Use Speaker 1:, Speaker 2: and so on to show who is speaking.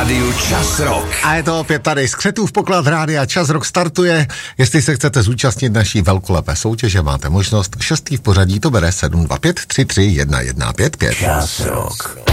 Speaker 1: rádiu Čas Rock.
Speaker 2: A je to opět tady z Křetův poklad rádia Čas Rock startuje. Jestli se chcete zúčastnit naší velkolepé soutěže, máte možnost. 6. v pořadí to bere 725 33 1155.
Speaker 1: Čas Rock.